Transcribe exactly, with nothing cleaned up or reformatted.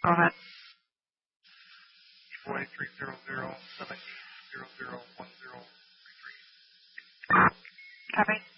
Go ahead. Boy three zero zero seven zero zero one zero three three. Copy.